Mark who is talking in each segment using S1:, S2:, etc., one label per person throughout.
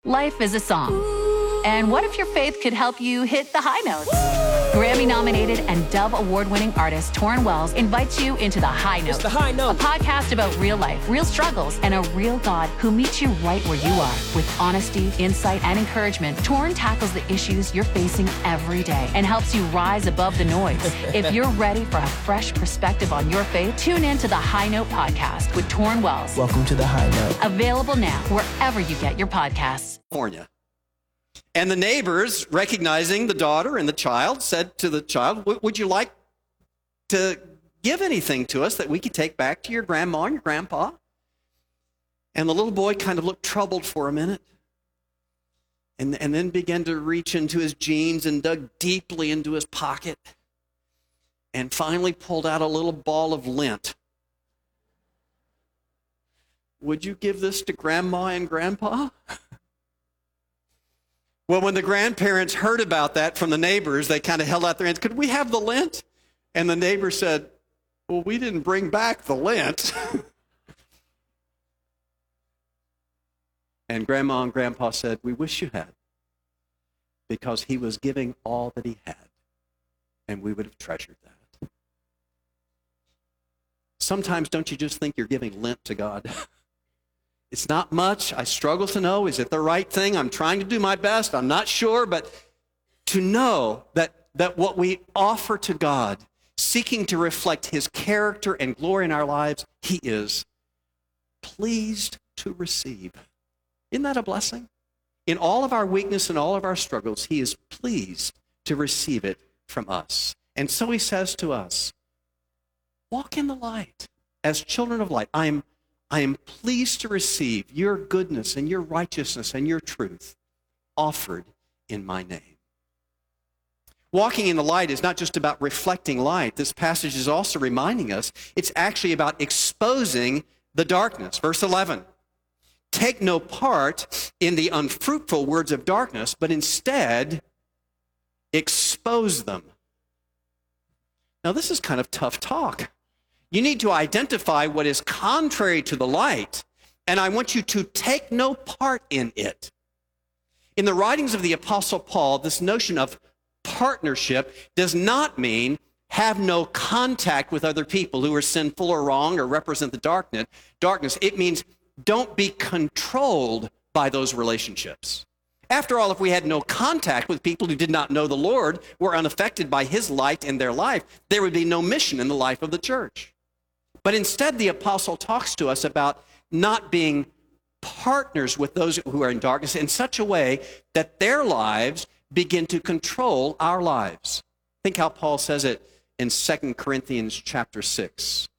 S1: Life is a song. And what if your faith could help you hit the high notes? Grammy-nominated and Dove Award-winning artist Torrin Wells invites you into The High Note.
S2: It's The High Note.
S1: A podcast about real life, real struggles, and a real God who meets you right where you are. With honesty, insight, and encouragement, Torrin tackles the issues you're facing every day and helps you rise above the noise. If you're ready for a fresh perspective on your faith, tune in to The High Note podcast with Torrin Wells.
S2: Welcome to The High Note.
S1: Available now wherever you get your podcasts.
S3: California. And the neighbors, recognizing the daughter and the child, said to the child, would you like to give anything to us that we could take back to your grandma and your grandpa? And the little boy kind of looked troubled for a minute and then began to reach into his jeans and dug deeply into his pocket and finally pulled out a little ball of lint. Would you give this to grandma and grandpa? Well, when the grandparents heard about that from the neighbors, they kind of held out their hands. Could we have the lint? And the neighbor said, well, we didn't bring back the lint. And grandma and grandpa said, we wish you had, because he was giving all that he had, and we would have treasured that. Sometimes don't you just think you're giving lint to God? It's not much. I struggle to know, is it the right thing? I'm trying to do my best. I'm not sure, but to know that what we offer to God, seeking to reflect his character and glory in our lives, he is pleased to receive. Isn't that a blessing? In all of our weakness and all of our struggles, he is pleased to receive it from us. And so he says to us, walk in the light as children of light. I am pleased to receive your goodness and your righteousness and your truth offered in my name. Walking in the light is not just about reflecting light. This passage is also reminding us it's actually about exposing the darkness. Verse 11, take no part in the unfruitful words of darkness, but instead expose them. Now, this is kind of tough talk. You need to identify what is contrary to the light, and I want you to take no part in it. In the writings of the Apostle Paul, this notion of partnership does not mean have no contact with other people who are sinful or wrong or represent the darkness. It means don't be controlled by those relationships. After all, if we had no contact with people who did not know the Lord, were unaffected by his light in their life, there would be no mission in the life of the church. But instead, the apostle talks to us about not being partners with those who are in darkness in such a way that their lives begin to control our lives. Think how Paul says it in 2 Corinthians chapter 6.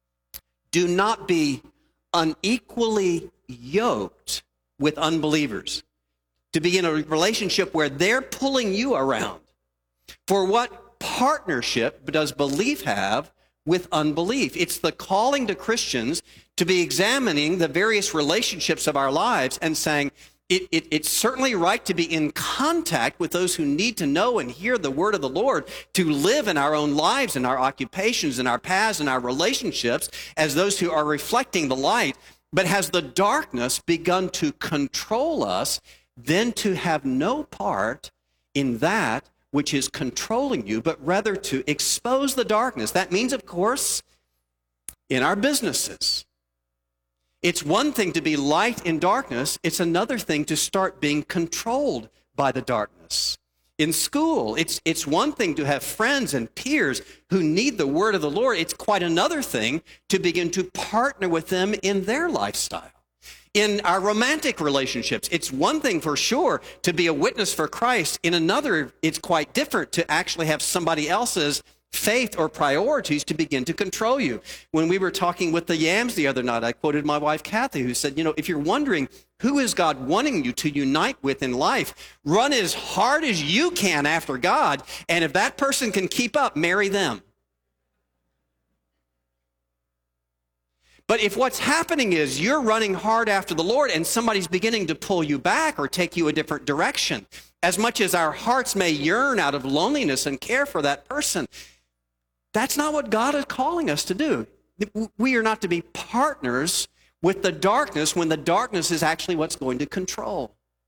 S3: Do not be unequally yoked with unbelievers, to be in a relationship where they're pulling you around. For what partnership does belief have with unbelief? It's the calling to Christians to be examining the various relationships of our lives and saying, it's certainly right to be in contact with those who need to know and hear the word of the Lord, to live in our own lives, in our occupations, in our paths, in our relationships, as those who are reflecting the light. But has the darkness begun to control us, then to have no part in that which is controlling you, but rather to expose the darkness. That means, of course, in our businesses. It's one thing to be light in darkness. It's another thing to start being controlled by the darkness. In school, it's one thing to have friends and peers who need the word of the Lord. It's quite another thing to begin to partner with them in their lifestyle. In our romantic relationships, it's one thing for sure to be a witness for Christ. In another, it's quite different to actually have somebody else's faith or priorities to begin to control you. When we were talking with the Yams the other night, I quoted my wife, Kathy, who said, if you're wondering who is God wanting you to unite with in life, run as hard as you can after God, and if that person can keep up, marry them. But if what's happening is you're running hard after the Lord and somebody's beginning to pull you back or take you a different direction, as much as our hearts may yearn out of loneliness and care for that person, that's not what God is calling us to do. We are not to be partners with the darkness when the darkness is actually what's going to control.